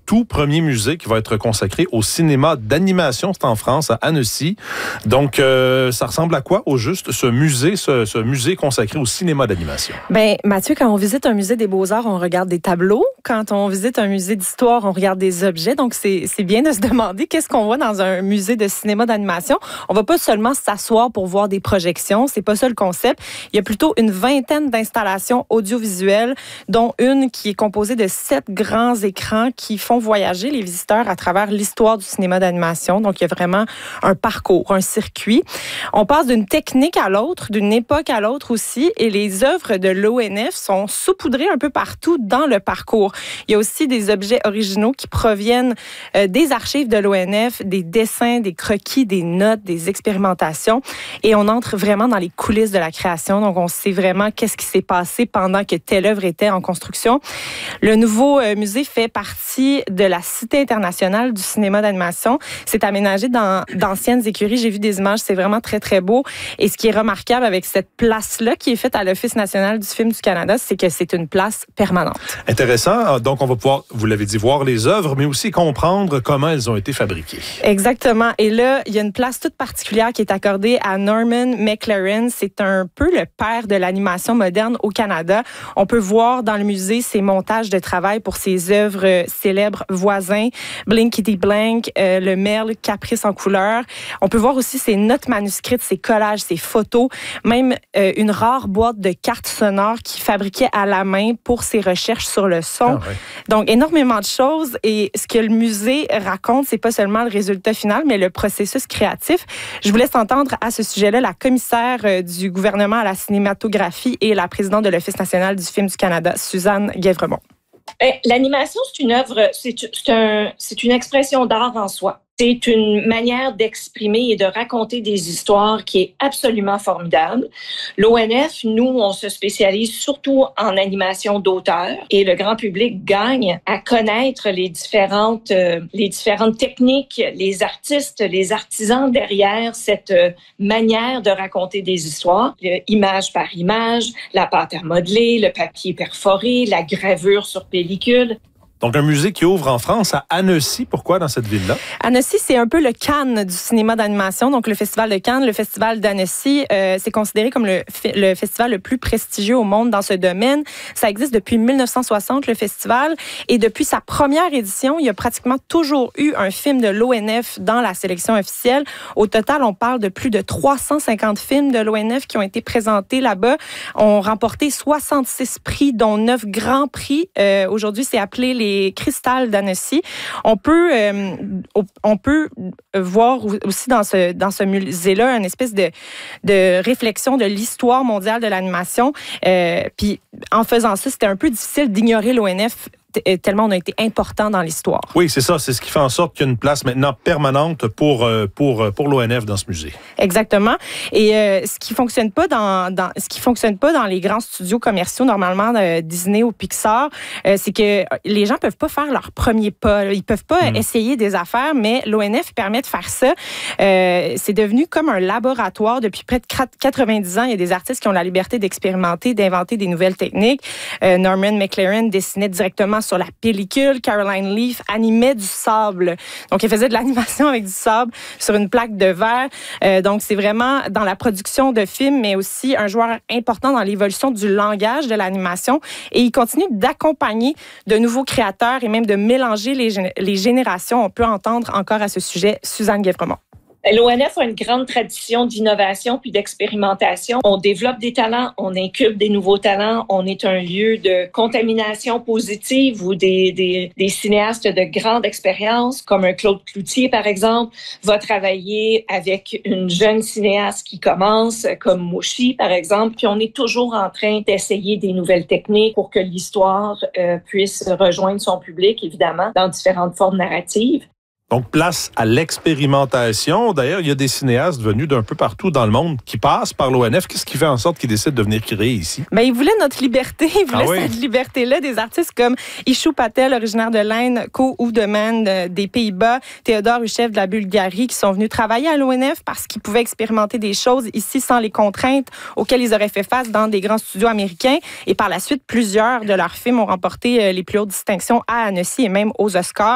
tout premier musée qui va être consacré au cinéma d'animation. C'est en France, à Annecy. Donc, ça ressemble à quoi, au juste, ce musée consacré au cinéma d'animation? Bien, Mathieu, quand on visite un musée des Beaux-Arts, on regarde des tableaux. Quand on visite un musée d'histoire, on regarde des objets. Donc, c'est bien de se demander qu'est-ce qu'on voit dans un musée de cinéma d'animation. On va pas seulement s'asseoir pour voir des projections. C'est pas ça le concept. Il y a plutôt une vingtaine d'installations audiovisuelles, dont une qui est composée de 7 grands écrans qui font voyager les visiteurs à travers l'histoire du cinéma d'animation. Donc, il y a vraiment un parcours, un circuit. On passe d'une technique à l'autre, d'une époque à l'autre aussi, et les œuvres de l'ONF sont saupoudrées un peu partout dans le parcours. Il y a aussi des objets originaux qui proviennent des archives de l'ONF, des dessins, des croquis, des notes, des expérimentations, et on entre vraiment dans les coulisses de la création. Donc, on sait vraiment qu'est-ce qui s'est passé pendant que telle œuvre était en construction. Le nouveau musée fait partie de la Cité internationale du cinéma d'animation. C'est aménagé dans d'anciennes écuries. J'ai vu des images, c'est vraiment très, très beau. Et ce qui est remarquable avec cette place-là qui est faite à l'Office national du film du Canada, c'est que c'est une place permanente. Intéressant. Donc, on va pouvoir, vous l'avez dit, voir les œuvres, mais aussi comprendre comment elles ont été fabriquées. Exactement. Et là, il y a une place toute particulière qui est accordée à Norman McLaren. C'est un peu le père de l'animation moderne au Canada. On peut voir dans le musée ses montages de travail pour ses œuvres célèbres voisins, Blinkety Blank, Le Merle, Caprice en couleur. On peut voir aussi ses notes manuscrites, ses collages, ses photos, même une rare boîte de cartes sonores qu'il fabriquait à la main pour ses recherches sur le son. Ah ouais. Donc, énormément de choses. Et ce que le musée raconte, c'est pas seulement le résultat final, mais le processus créatif. Je vous laisse entendre à ce sujet-là la commissaire du gouvernement à la cinématographie et la présidente de l'Office national du film du Canada, Suzanne Guèvremont. L'animation, c'est une œuvre, c'est une expression d'art en soi. C'est une manière d'exprimer et de raconter des histoires qui est absolument formidable. L'ONF, nous, on se spécialise surtout en animation d'auteur et le grand public gagne à connaître les différentes techniques, les artistes, les artisans derrière cette manière de raconter des histoires. Image par image, la pâte à modeler, le papier perforé, la gravure sur pellicule. Donc, un musée qui ouvre en France à Annecy. Pourquoi dans cette ville-là? Annecy, c'est un peu le Cannes du cinéma d'animation. Donc, le Festival de Cannes, le Festival d'Annecy, c'est considéré comme le festival le plus prestigieux au monde dans ce domaine. Ça existe depuis 1960, le festival. Et depuis sa première édition, il y a pratiquement toujours eu un film de l'ONF dans la sélection officielle. Au total, on parle de plus de 350 films de l'ONF qui ont été présentés là-bas. On remporté 66 prix, dont 9 grands prix. Aujourd'hui, c'est appelé les Cristal d'Annecy. On peut voir aussi dans ce musée-là une espèce de réflexion de l'histoire mondiale de l'animation. Puis en faisant ça, c'était un peu difficile d'ignorer l'ONF tellement on a été important dans l'histoire. Oui, c'est ça. C'est ce qui fait en sorte qu'il y a une place maintenant permanente pour l'ONF dans ce musée. Exactement. Et ce qui fonctionne pas dans les grands studios commerciaux, normalement Disney ou Pixar, c'est que les gens peuvent pas faire leur premier pas. Ils peuvent pas essayer des affaires, mais l'ONF permet de faire ça. C'est devenu comme un laboratoire depuis près de 90 ans. Il y a des artistes qui ont la liberté d'expérimenter, d'inventer des nouvelles techniques. Norman McLaren dessinait directement sur la pellicule. Caroline Leaf animait du sable. Donc, elle faisait de l'animation avec du sable sur une plaque de verre. Donc, c'est vraiment dans la production de films, mais aussi un joueur important dans l'évolution du langage de l'animation. Et il continue d'accompagner de nouveaux créateurs et même de mélanger les générations. On peut entendre encore à ce sujet Suzanne Guèvremont. L'ONF a une grande tradition d'innovation puis d'expérimentation. On développe des talents, on incube des nouveaux talents. On est un lieu de contamination positive où des cinéastes de grande expérience, comme un Claude Cloutier, par exemple, va travailler avec une jeune cinéaste qui commence, comme Mouchi, par exemple. Puis on est toujours en train d'essayer des nouvelles techniques pour que l'histoire puisse rejoindre son public, évidemment, dans différentes formes narratives. Donc, place à l'expérimentation. D'ailleurs, il y a des cinéastes venus d'un peu partout dans le monde qui passent par l'ONF. Qu'est-ce qui fait en sorte qu'ils décident de venir créer ici? Bien, ils voulaient notre liberté. Ils voulaient cette liberté-là. Des artistes comme Ishu Patel, originaire de l'Inde, Ko Oedeman des Pays-Bas, Théodore Huchev de la Bulgarie, qui sont venus travailler à l'ONF parce qu'ils pouvaient expérimenter des choses ici sans les contraintes auxquelles ils auraient fait face dans des grands studios américains. Et par la suite, plusieurs de leurs films ont remporté les plus hautes distinctions à Annecy et même aux Oscars.